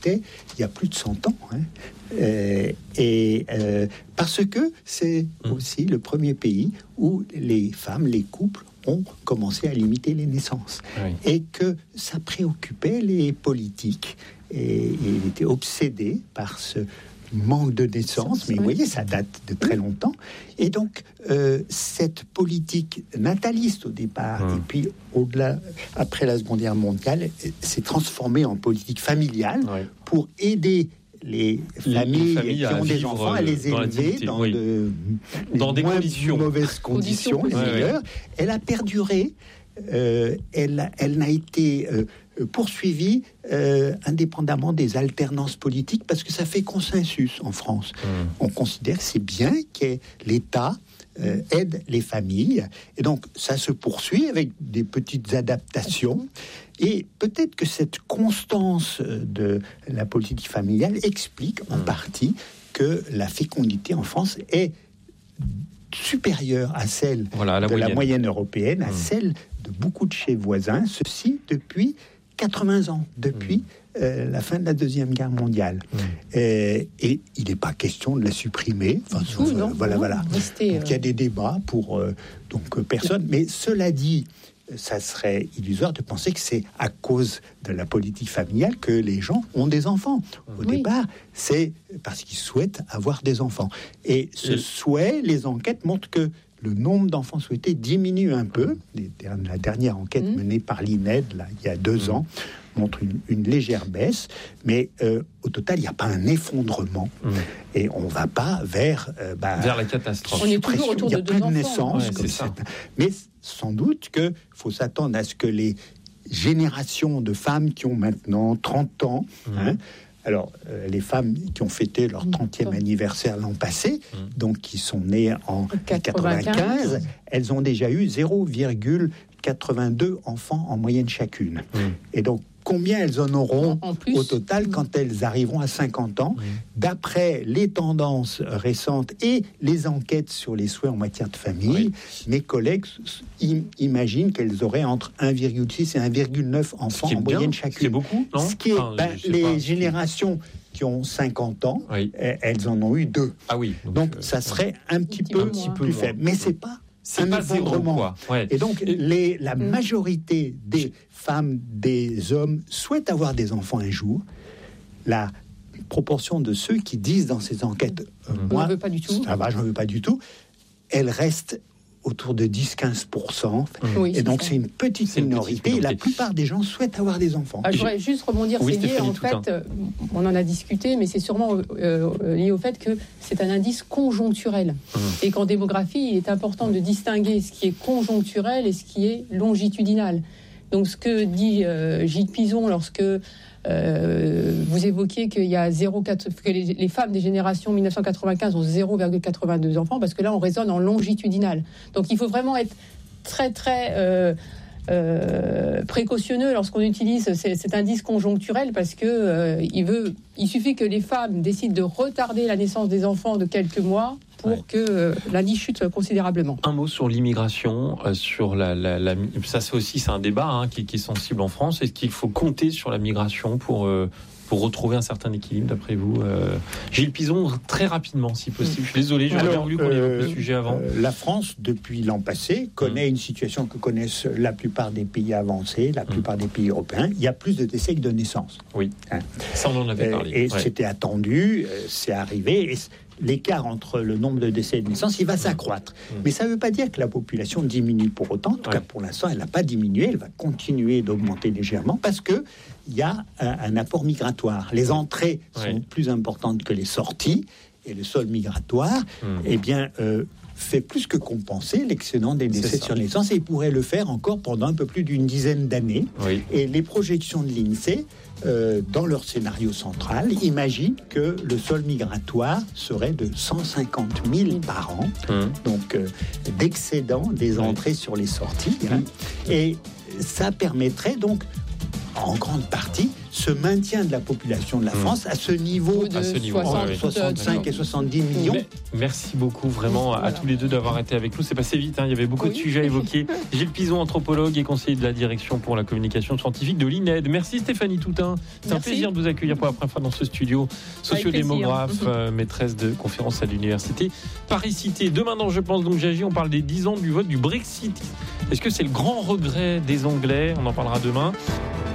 existait il y a plus de 100 ans. Parce que c'est aussi le premier pays où les femmes, les couples ont commencé à limiter les naissances. Et que ça préoccupait les politiques. Et il était obsédé par ce manque de naissance, mais vous voyez, ça date de très longtemps. Et donc, cette politique nataliste au départ, et puis au-delà, après la Seconde Guerre mondiale, s'est transformée en politique familiale pour aider les familles qui ont des enfants à les élever dans des mauvaises conditions, les meilleures. Elle a perduré, elle n'a été poursuivie indépendamment des alternances politiques, parce que ça fait consensus en France. On considère que c'est bien que l'État aide les familles, et donc ça se poursuit avec des petites adaptations. Et peut-être que cette constance de la politique familiale explique en partie que la fécondité en France est supérieure à celle de la moyenne européenne, à celle de beaucoup de chez voisins, ceci depuis 80 ans, depuis la fin de la Deuxième Guerre mondiale. Et il n'est pas question de la supprimer. Voilà. Donc, il y a des débats pour personne. Mais cela dit, ça serait illusoire de penser que c'est à cause de la politique familiale que les gens ont des enfants. Au départ, c'est parce qu'ils souhaitent avoir des enfants. Et ce souhait, les enquêtes montrent que le nombre d'enfants souhaités diminue un peu. La dernière enquête menée par l'INED, il y a 2 ans, montre une légère baisse, mais au total, il n'y a pas un effondrement. Et on ne va pas vers la catastrophe. On est toujours autour de 2 enfants. Il n'y a plus de naissance. C'est ça. Mais sans doute qu'il faut s'attendre à ce que les générations de femmes qui ont maintenant 30 ans... Alors, les femmes qui ont fêté leur 30e anniversaire l'an passé, donc qui sont nées en 95, elles ont déjà eu 0,82 enfants en moyenne chacune. Et donc, combien elles en auront au total quand elles arriveront à 50 ans, d'après les tendances récentes et les enquêtes sur les souhaits en matière de famille, mes collègues imaginent qu'elles auraient entre 1,6 et 1,9 enfants en moyenne chacune. C'est beaucoup, non ? Ce qui est, les générations qui ont 50 ans, elles en ont eu 2. Donc ça serait un petit peu plus faible. Mais c'est pas un effondrement. Et donc, la majorité des femmes, des hommes souhaitent avoir des enfants un jour. La proportion de ceux qui disent dans ces enquêtes moi, je n'en veux pas du tout, elle reste autour de 10-15%. Et donc, c'est une petite minorité. La plupart des gens souhaitent avoir des enfants. Je voudrais juste rebondir. C'est lié, en fait, on en a discuté, mais c'est sûrement lié au fait que c'est un indice conjoncturel. Et qu'en démographie, il est important de distinguer ce qui est conjoncturel et ce qui est longitudinal. Donc, ce que dit Gilles Pizon lorsque vous évoquiez qu'il y a que les femmes des générations 1995 ont 0,82 enfants, parce que là on raisonne en longitudinal. Donc il faut vraiment être très très précautionneux lorsqu'on utilise cet indice conjoncturel, parce que il suffit que les femmes décident de retarder la naissance des enfants de quelques mois pour que l'indice chute considérablement. Un mot sur l'immigration, sur ça c'est un débat qui est sensible en France. Est-ce qu'il faut compter sur la migration pour retrouver un certain équilibre, d'après vous? Gilles Pizon, très rapidement, si possible. Je suis désolé, j'aurais bien voulu qu'on évoque le sujet avant. La France, depuis l'an passé, connaît une situation que connaissent la plupart des pays avancés, la plupart des pays européens. Il y a plus de décès que de naissances. Ça on en avait parlé. Et c'était attendu, c'est arrivé. Et l'écart entre le nombre de décès et de naissances, il va s'accroître. Mais ça ne veut pas dire que la population diminue pour autant. En tout cas, pour l'instant, elle n'a pas diminué. Elle va continuer d'augmenter légèrement parce qu'il y a un apport migratoire. Les entrées sont plus importantes que les sorties. Et le sol migratoire, fait plus que compenser l'excédent des décès sur naissance. Et il pourrait le faire encore pendant un peu plus d'une dizaine d'années. Et les projections de l'INSEE, dans leur scénario central, imagine que le sol migratoire serait de 150 000 par an, donc d'excédent des entrées sur les sorties. Et ça permettrait donc, en grande partie, ce maintien de la population de la France à ce niveau de 65 et 70 millions. Merci beaucoup vraiment à tous les deux d'avoir été avec nous. C'est passé vite, il y avait beaucoup de sujets à évoquer. Gilles Pizon, anthropologue et conseiller de la direction pour la communication scientifique de l'INED. Merci Stéphanie Toutain. C'est un plaisir de vous accueillir pour la première fois dans ce studio. Sociodémographe, maîtresse de conférence à l'université Paris-Cité. Demain dans Je pense donc j'agis, on parle des 10 ans du vote du Brexit. Est-ce que c'est le grand regret des Anglais ? On en parlera demain.